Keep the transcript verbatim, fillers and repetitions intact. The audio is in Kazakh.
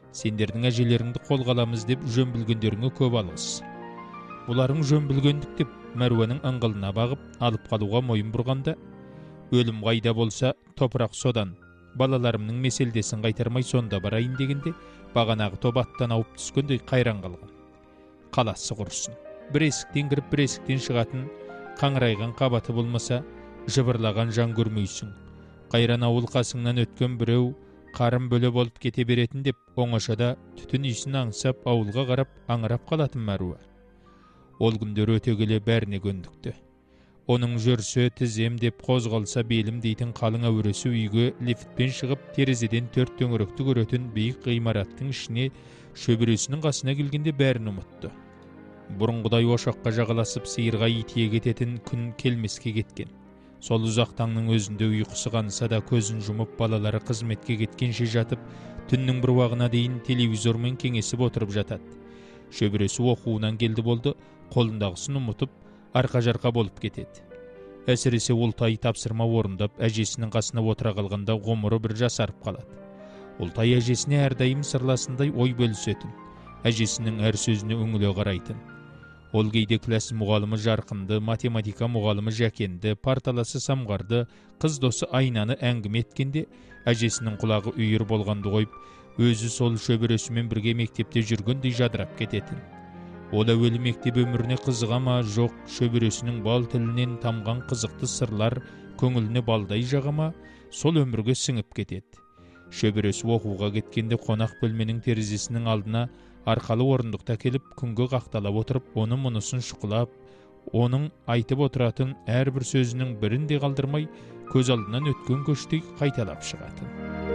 Сендердің әжелеріңді қолға аламыз деп жөн білгендеріңе көп алғыс. Бұларың жөн білгендік деп Мәруаның ыңғылына бағып алып қалуға мойын бұрғанда, өлім қайда болса топырақ содан, балаларымның меселдесін қайтармай сонда барайын дегенде, бағанағы топ аттан ауып түскендей қайран қалған. Қаласы құрсын. Бір есіктен кіріп бір есіктен шығатын қаңырайған қабаты болмаса, жыбырлаған жан көрмейсің. Қайран ауыл қасыңнан өткен біреу қарын бөле болып кете беретін деп, оңашада түтін иісін аңсап ауылға қарап аңырап қалатын Мәруа. Ол күндер өте келе бәріне көндікті. Оның жүрсе тізем деп қозғалса белім дейтін қалың әуресі үйге лифтпен шығып, терезеден төрт төңіректі көретін биік ғимараттың ішіне шөбересінің қасына келгенде бәрін ұмытты. Бұрынғыдай ошаққа жағаласып сиырға итие кететін күн келмеске кеткен. Сол ұзақ таңның өзінде ұйқысы қанса да көзін жұмып балалары қызметке кеткенше жатып, түннің бір уағына дейін телевизормен кеңесіп отырып жатады. Шөбересі оқуынан келді болды, қолындағысын ұмытып, арқа-жарқа болып кетеді. Әсіресе Ұлтай тапсырма орындап, әжесінің қасына отыра қалғанда ғұмыры бір жасарып қалады. Ұлтай әжесіне әрдайым сырласындай ой бөлісетін, әжесінің әр сөзіне үңіле қарайтын. Ол кейде класс мұғалімі Жарқынды, математика мұғалімі Жәкенді, парталасы Самғарды, қыз досы Айнаны әңгіме еткенде, әжесінің құлағы үйір болғанды қойып, өзі сол шөбересімен бірге мектепте жүргендей жадырап кететін. Ол әуелі мектеп өміріне қызыға ма, жоқ, шөбересінің бал тілінен тамған қызықты сырлар көңіліне балдай жаға ма, сол өмірге сіңіп кетеді. Шөбересі оқуға кеткенде қонақ бөлменің терезесінің алдына арқалы орындықта келіп, күнге қақталап отырып, оны мұнысын шұқылап, оның айтып отыратын әрбір сөзінің бірін де қалдырмай, көз алдынан өткен көштей қайталап шығатын.